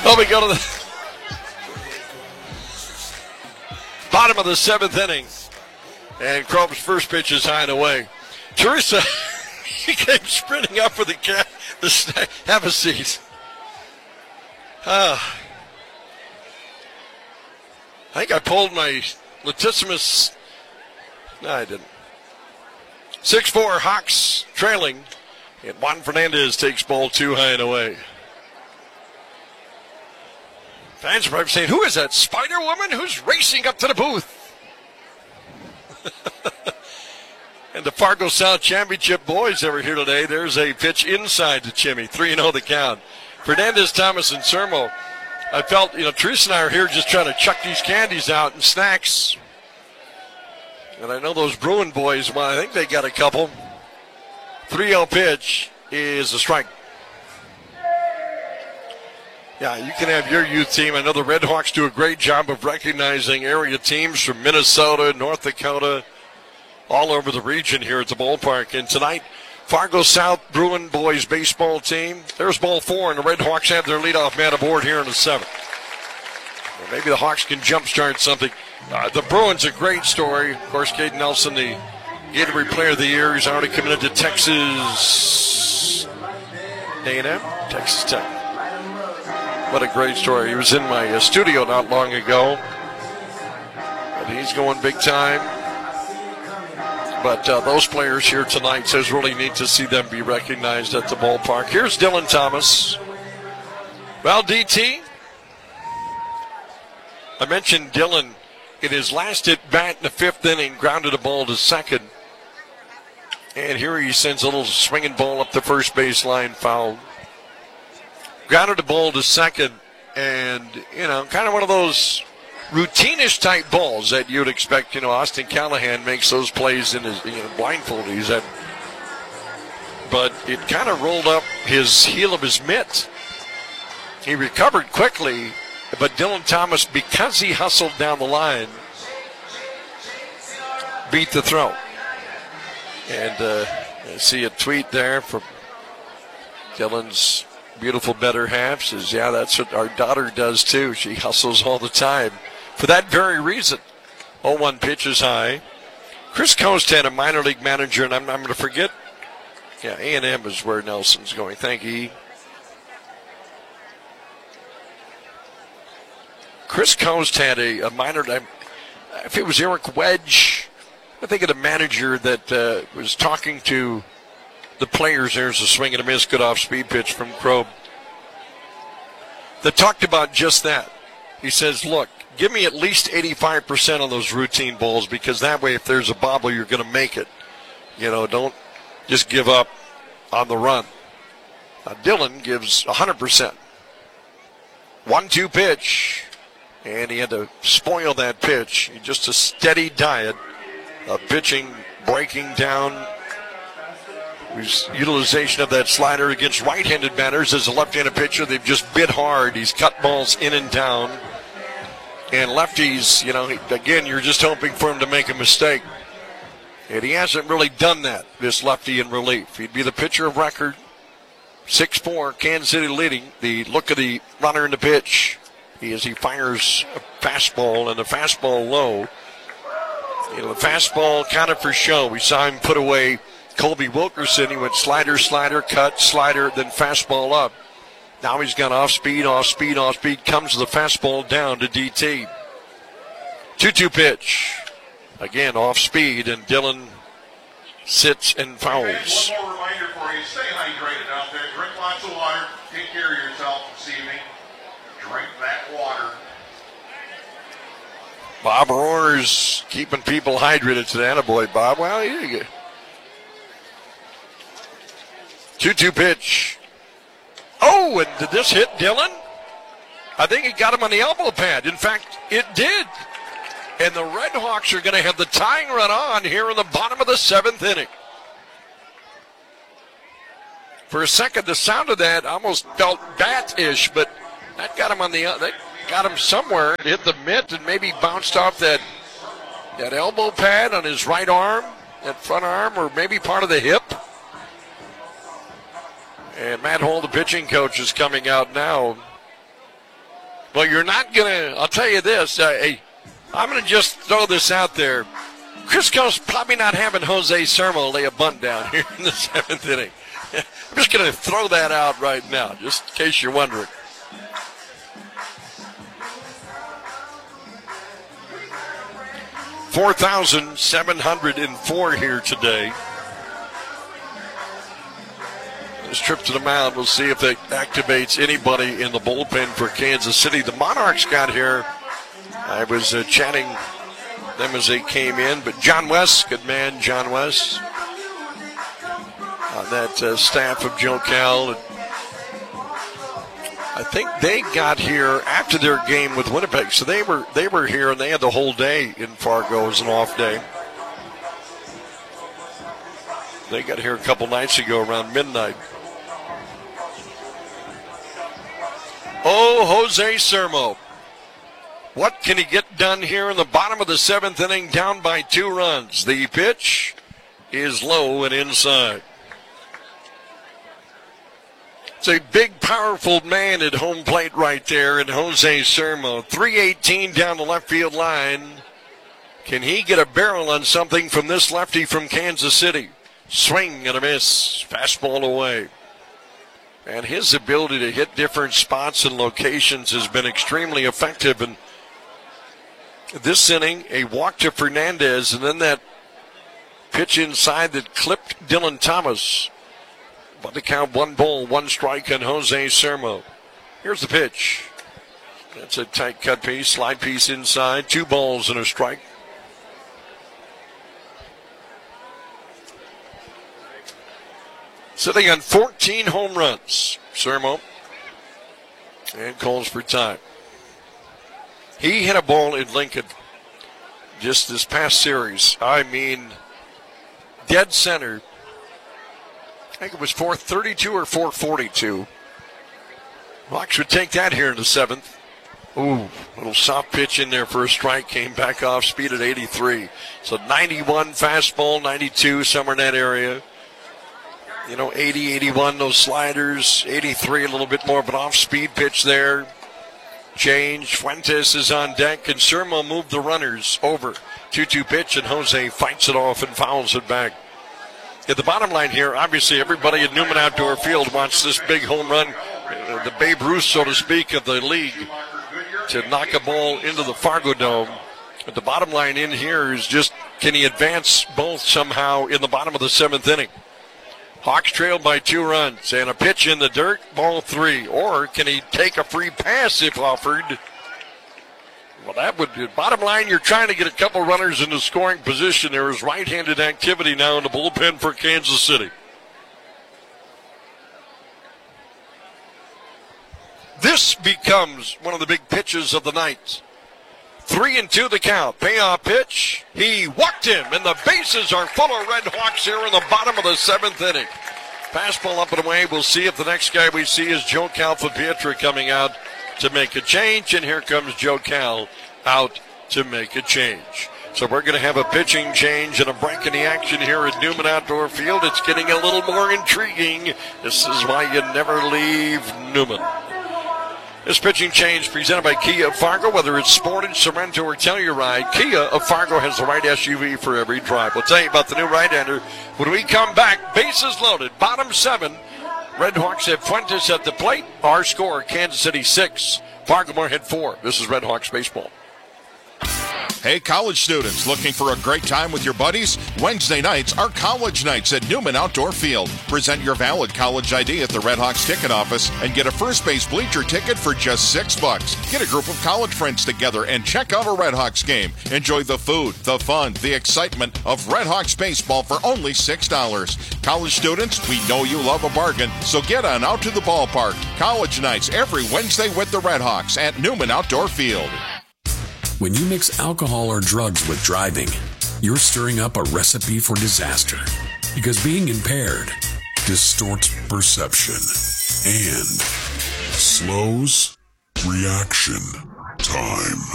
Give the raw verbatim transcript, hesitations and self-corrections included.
Well, we go to the bottom of the seventh inning. And Crope's first pitch is high and away. Teresa, he came sprinting up for the cat. The snack. Have a seat. Ah. I think I pulled my latissimus. No, I didn't. six four Hawks trailing. And Juan Fernandez takes ball two high and away. Fans are probably saying, who is that Spider Woman who's racing up to the booth? And the Fargo South Championship boys that were here today, there's a pitch inside to Chimmy. three and oh the count. Fernandez, Thomas, and Sermo. I felt, you know, Teresa and I are here just trying to chuck these candies out and snacks. And I know those Bruin boys, well, I think they got a couple. three oh pitch is a strike. Yeah, you can have your youth team. I know the Red Hawks do a great job of recognizing area teams from Minnesota, North Dakota, all over the region here at the ballpark. And tonight, Fargo South Bruin boys baseball team. There's ball four, and the Red Hawks have their leadoff man aboard here in the seventh. Well, maybe the Hawks can jumpstart something. Uh, the Bruins, a great story. Of course, Caden Nelson, the Gatorade Player of the Year. He's already committed to Texas A and M, Texas Tech. What a great story. He was in my uh, studio not long ago. But he's going big time. But uh, those players here tonight says really neat to see them be recognized at the ballpark. Here's Dylan Thomas. Well, D T, I mentioned Dylan in his last at bat in the fifth inning, grounded a ball to second. And here he sends a little swinging ball up the first baseline, foul. Grounded the ball to second, and, you know, kind of one of those routine-ish type balls that you'd expect. You know, Austin Callahan makes those plays in his, you know, blindfolded. He's at, but it kind of rolled up his heel of his mitt. He recovered quickly, but Dylan Thomas, because he hustled down the line, beat the throw. And uh, I see a tweet there from Dylan's beautiful better half. Says, yeah, that's what our daughter does too. She hustles all the time. For that very reason. oh one pitch is high. Chris Coast, a minor league manager, and I'm, I'm going to forget. Yeah, A and M is where Nelson's going. Thank you. Chris Coast had a, a minor, if it was Eric Wedge, I think of the manager that uh, was talking to the players. There's a swing and a miss, good off-speed pitch from Crobe. That talked about just that. He says, look, give me at least eighty-five percent on those routine balls, because that way if there's a bobble, you're going to make it. You know, don't just give up on the run. Now, Dylan gives one hundred percent. one two pitch, and he had to spoil that pitch. Just a steady diet of pitching, breaking down. His utilization of that slider against right-handed batters as a left-handed pitcher. They've just bit hard. He's cut balls in and down. And lefties, you know, again, you're just hoping for him to make a mistake. And he hasn't really done that, this lefty in relief. He'd be the pitcher of record. six four, Kansas City leading. The look of the runner in the pitch he as he fires a fastball, and the fastball low. You know, the fastball kind of for show. We saw him put away Colby Wilkerson. He went slider, slider, cut, slider, then fastball up. Now he's got off speed, off speed, off speed. Comes the fastball down to D T. two two pitch. Again, off speed, and Dylan sits and fouls. Okay, one more reminder for you. Stay hydrated out there. Drink lots of water. Take care of yourself this evening. Drink that water. Bob Rohr's keeping people hydrated today. Attaboy, Bob. Well, here you go. two two pitch. Oh, and did this hit Dylan? I think it got him on the elbow pad. In fact, it did. And the Red Hawks are going to have the tying run on here in the bottom of the seventh inning. For a second, the sound of that almost felt bat-ish, but that got him on the that got him somewhere. It hit the mitt and maybe bounced off that that elbow pad on his right arm, that front arm, or maybe part of the hip. And Matt Hall, the pitching coach, is coming out now. Well, you're not going to, I'll tell you this. Uh, hey, I'm going to just throw this out there. Crisco's probably not having Jose Sermo lay a bunt down here in the seventh inning. I'm just going to throw that out right now, just in case you're wondering. four thousand seven hundred four here today. This trip to the mound, we'll see if it activates anybody in the bullpen for Kansas City. The Monarchs got here. I was uh, chatting them as they came in, but John West, good man, John West, on that uh, staff of Joe Cal. I think they got here after their game with Winnipeg, so they were they were here and they had the whole day in Fargo as an off day. They got here a couple nights ago around midnight. Oh, Jose Sermo. What can he get done here in the bottom of the seventh inning, down by two runs? The pitch is low and inside. It's a big, powerful man at home plate right there in Jose Sermo. three eighteen down the left field line. Can he get a barrel on something from this lefty from Kansas City? Swing and a miss. Fastball away. And his ability to hit different spots and locations has been extremely effective. And this inning, a walk to Fernandez, and then that pitch inside that clipped Dylan Thomas. But the count, one ball, one strike on Jose Sermo. Here's the pitch. That's a tight cut piece, slide piece inside, two balls and a strike. Sitting on fourteen home runs, Sermo, and calls for time. He hit a ball in Lincoln just this past series. I mean, dead center. I think it was four thirty-two or four forty-two. Hawks would take that here in the seventh. Ooh, little soft pitch in there for a strike. Came back off speed at eighty-three. So ninety-one fastball, ninety-two, somewhere in that area. You know, eighty, eighty-one, those sliders. eighty-three, a little bit more of an off-speed pitch there. Change. Fuentes is on deck, and Sermo moved the runners over. two two pitch, and Jose fights it off and fouls it back. At the bottom line here, obviously everybody at Newman Outdoor Field wants this big home run, uh, the Babe Ruth, so to speak, of the league, to knock a ball into the Fargo Dome. But the bottom line in here is just, can he advance both somehow in the bottom of the seventh inning? Hawks trailed by two runs and a pitch in the dirt, ball three. Or can he take a free pass if offered? Well, that would be, bottom line, you're trying to get a couple runners into scoring position. There is right-handed activity now in the bullpen for Kansas City. This becomes one of the big pitches of the night. Three and two the count. Payoff pitch. He walked him, and the bases are full of Red Hawks here in the bottom of the seventh inning. Fastball up and away. We'll see if the next guy we see is Joe Calfapietra coming out to make a change, and here comes Joe Cal out to make a change. So we're going to have a pitching change and a break in the action here at Newman Outdoor Field. It's getting a little more intriguing. This is why you never leave Newman. This pitching change presented by Kia of Fargo. Whether it's Sportage, Sorrento, or Telluride, Kia of Fargo has the right S U V for every drive. We'll tell you about the new right-hander when we come back. Bases loaded, bottom seven. Red Hawks have Fuentes at the plate. Our score, Kansas City six, Fargo Moorhead four. This is Red Hawks baseball. Hey, college students, looking for a great time with your buddies? Wednesday nights are college nights at Newman Outdoor Field. Present your valid college I D at the Red Hawks ticket office and get a first base bleacher ticket for just six bucks. Get a group of college friends together and check out a Red Hawks game. Enjoy the food, the fun, the excitement of Red Hawks baseball for only six dollars. College students, we know you love a bargain, so get on out to the ballpark. College nights every Wednesday with the Red Hawks at Newman Outdoor Field. When you mix alcohol or drugs with driving, you're stirring up a recipe for disaster. Because being impaired distorts perception and slows reaction time.